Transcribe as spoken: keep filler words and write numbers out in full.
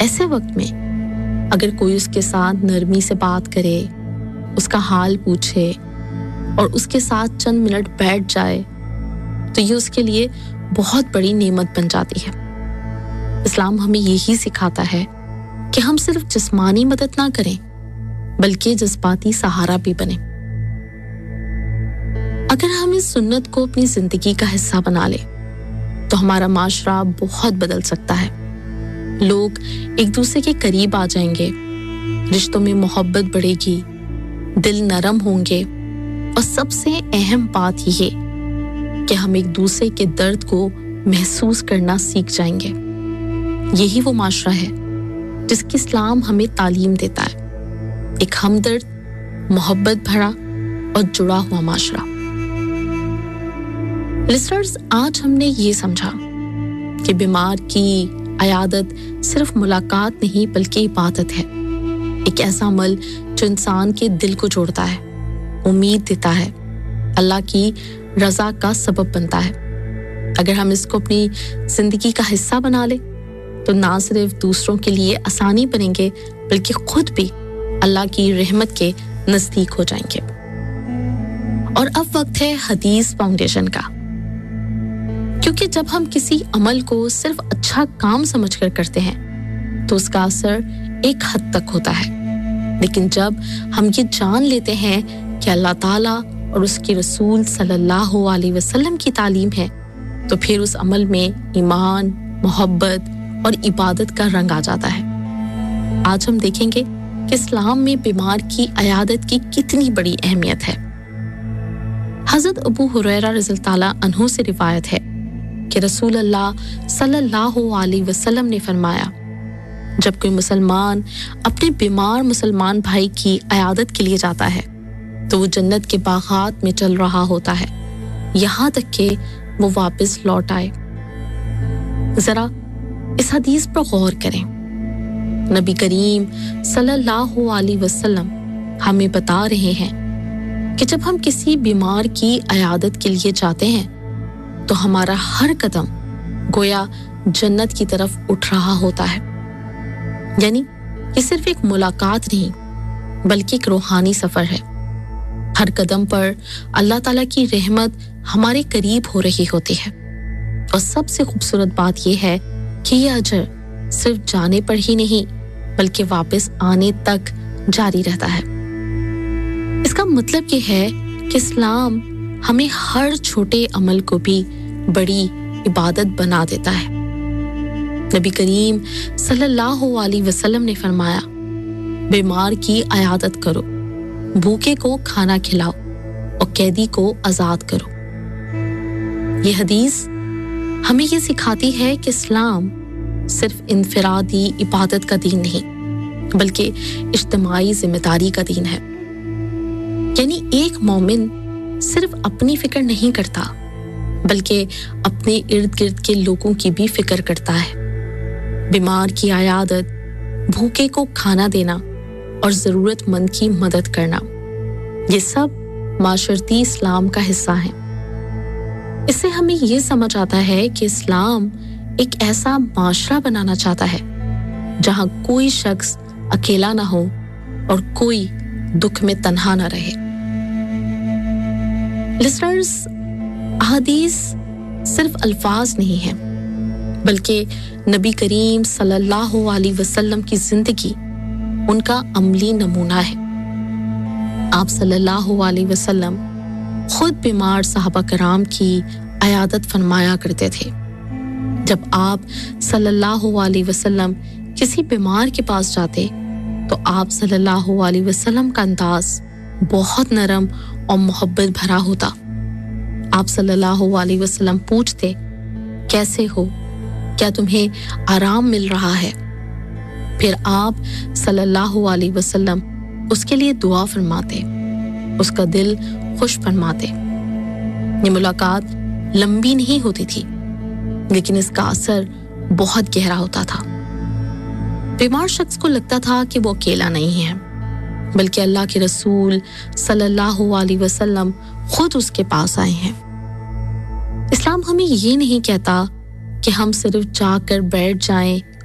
ایسے وقت میں اگر کوئی اس کے ساتھ نرمی سے بات کرے، اس کا حال پوچھے اور اس کے ساتھ چند منٹ بیٹھ جائے تو یہ اس کے لیے بہت بڑی نعمت بن جاتی ہے۔ اسلام ہمیں یہی سکھاتا ہے کہ ہم صرف جسمانی مدد نہ کریں بلکہ جذباتی سہارا بھی بنیں۔ اگر ہم اس سنت کو اپنی زندگی کا حصہ بنا لیں تو ہمارا معاشرہ بہت بدل سکتا ہے۔ لوگ ایک دوسرے کے قریب آ جائیں گے، رشتوں میں محبت بڑھے گی، دل نرم ہوں گے، اور سب سے اہم بات یہ کہ ہم ایک دوسرے کے درد کو محسوس کرنا سیکھ جائیں گے۔ یہی وہ معاشرہ ہے جس کی اسلام ہمیں تعلیم دیتا ہے، ایک ہمدرد، محبت بھرا اور جڑا ہوا معاشرہ۔ لسنرز، آج ہم نے یہ سمجھا کہ بیمار کی عیادت صرف ملاقات نہیں بلکہ عبادت ہے، ایک ایسا عمل جو انسان کے دل کو جوڑتا ہے، امید دیتا ہے، اللہ کی رضا کا سبب بنتا ہے۔ اگر ہم اس کو اپنی زندگی کا حصہ بنا لیں تو نہ صرف دوسروں کے لیے آسانی بنیں گے بلکہ خود بھی اللہ کی رحمت کے نزدیک ہو جائیں گے۔ اور اب وقت ہے حدیث فاؤنڈیشن کا، کیونکہ جب ہم کسی عمل کو صرف اچھا کام سمجھ کر کرتے ہیں تو اس کا اثر ایک حد تک ہوتا ہے، لیکن جب ہم یہ جان لیتے ہیں کہ اللہ تعالیٰ اور اس کے رسول صلی اللہ علیہ وسلم کی تعلیم ہے تو پھر اس عمل میں ایمان، محبت اور عبادت کا رنگ آ جاتا ہے۔ آج ہم دیکھیں گے کہ اسلام میں بیمار کی عیادت کی کتنی بڑی اہمیت ہے۔ حضرت ابو ہریرہ رضی اللہ تعالیٰ عنہ سے روایت ہے کہ رسول اللہ صلی اللہ علیہ وسلم نے فرمایا، جب کوئی مسلمان اپنے بیمار مسلمان بھائی کی عیادت کے لیے جاتا ہے تو وہ جنت کے باغات میں چل رہا ہوتا ہے یہاں تک کہ وہ واپس لوٹ آئے۔ ذرا اس حدیث پر غور کریں۔ نبی کریم صلی اللہ علیہ وسلم ہمیں بتا رہے ہیں کہ جب ہم کسی بیمار کی عیادت کے لیے جاتے ہیں تو ہمارا ہر قدم گویا جنت کی طرف اٹھ رہا ہوتا ہے۔ یعنی یہ صرف ایک ملاقات نہیں بلکہ ایک روحانی سفر ہے۔ ہر قدم پر اللہ تعالیٰ کی رحمت ہمارے قریب ہو رہی ہوتی ہے، اور سب سے خوبصورت بات یہ ہے کہ یہ اجر صرف جانے پر ہی نہیں بلکہ واپس آنے تک جاری رہتا ہے۔ اس کا مطلب یہ ہے کہ اسلام ہمیں ہر چھوٹے عمل کو بھی بڑی عبادت بنا دیتا ہے۔ نبی کریم صلی اللہ علیہ وسلم نے فرمایا، بیمار کی عیادت کرو، بھوکے کو کھانا کھلاؤ اور قیدی کو آزاد کرو۔ یہ حدیث ہمیں یہ سکھاتی ہے کہ اسلام صرف انفرادی عبادت کا دین نہیں بلکہ اجتماعی ذمہ داری کا دین ہے۔ یعنی ایک مومن صرف اپنی فکر نہیں کرتا بلکہ اپنے ارد گرد کے لوگوں کی بھی فکر کرتا ہے۔ بیمار کی عیادت، بھوکے کو کھانا دینا اور ضرورت مند کی مدد کرنا، یہ سب معاشرتی اسلام کا حصہ ہیں۔ اس سے ہمیں یہ سمجھ آتا ہے کہ اسلام ایک ایسا معاشرہ بنانا چاہتا ہے جہاں کوئی شخص اکیلا نہ ہو اور کوئی دکھ میں تنہا نہ رہے۔ لسنرز، احادیث صرف الفاظ نہیں ہیں بلکہ نبی کریم صلی اللہ علیہ وسلم کی زندگی ان کا عملی نمونہ ہے۔ آپ صلی اللہ علیہ وسلم خود بیمار صحابہ کرام کی عیادت فرمایا کرتے تھے۔ جب آپ صلی اللہ علیہ وسلم کسی بیمار کے پاس جاتے تو آپ صلی اللہ علیہ وسلم کا انداز بہت نرم اور محبت بھرا ہوتا۔ آپ صلی اللہ علیہ وسلم پوچھتے، کیسے ہو؟ کیا تمہیں آرام مل رہا ہے؟ پھر آپ صلی اللہ علیہ وسلم اس کے لیے دعا فرماتے، اس کا دل خوش فرماتے۔ یہ ملاقات لمبی نہیں ہوتی تھی لیکن اس کا اثر بہت گہرا ہوتا تھا۔ بیمار شخص کو لگتا تھا کہ وہ اکیلا نہیں ہے بلکہ اللہ کے رسول صلی اللہ علیہ وسلم خود اس کے پاس آئے ہیں۔ اسلام ہمیں یہ نہیں کہتا کہ ہم صرف جا کر بیٹھ جائیں